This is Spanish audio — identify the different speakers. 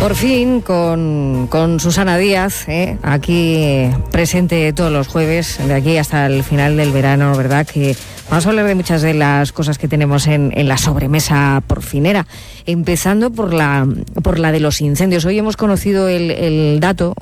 Speaker 1: Por fin, con Susana Díaz, aquí presente todos los jueves, de aquí hasta el final del verano, ¿verdad? Que vamos a hablar de muchas de las cosas que tenemos en la sobremesa porcinera, empezando por la de los incendios. Hoy hemos conocido el dato,